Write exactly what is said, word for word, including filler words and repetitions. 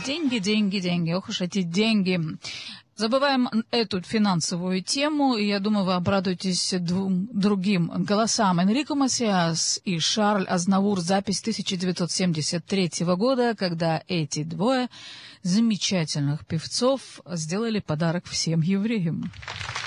Деньги, деньги, деньги. Ох уж эти деньги. Забываем эту финансовую тему, и я думаю, вы обрадуетесь двум другим голосам. Энрико Масиас и Шарль Азнавур. Запись тысяча девятьсот семьдесят третьего года, когда эти двое замечательных певцов сделали подарок всем евреям.